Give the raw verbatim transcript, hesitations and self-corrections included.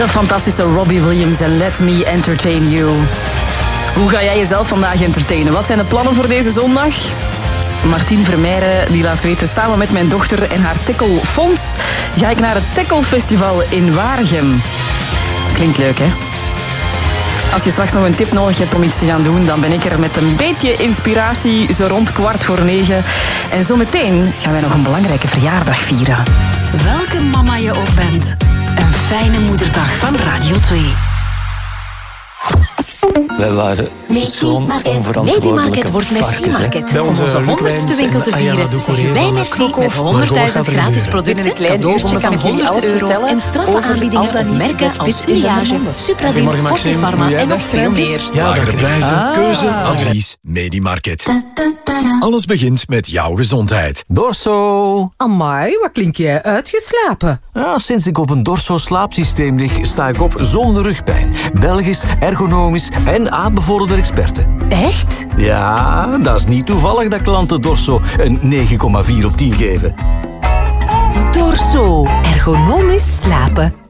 De fantastische Robbie Williams en Let Me Entertain You. Hoe ga jij jezelf vandaag entertainen? Wat zijn de plannen voor deze zondag? Martien Vermeijren die laat weten, samen met mijn dochter en haar Tikkelfonds ga ik naar het Tikkelfestival in Waregem. Klinkt leuk, hè? Als je straks nog een tip nodig hebt om iets te gaan doen, dan ben ik er met een beetje inspiratie, zo rond kwart voor negen. En zometeen gaan wij nog een belangrijke verjaardag vieren. Welke mama je ook bent, een fijne moederdag van Radio twee. Wij waren zo'n onverantwoordelijke Mediamarkt wordt Merci-market. Om onze honderdste winkel te vieren, zeggen wij merci met honderdduizend gratis producten, cadeaubonnen van honderd euro en straffe aanbiedingen op merken als Iliage, Supradim, Fortifarma en nog veel meer. Lagere prijzen, keuze, advies, Mediamarkt. Alles begint met jouw gezondheid. Dorso. Amai, wat klink jij uitgeslapen? Ja, sinds ik op een Dorso slaapsysteem lig, sta ik op zonder rugpijn. Belgisch, ergonomisch en aanbevolen experten. Echt? Ja, dat is niet toevallig dat klanten Dorso een negen komma vier op tien geven. Dorso. Ergonomisch slapen.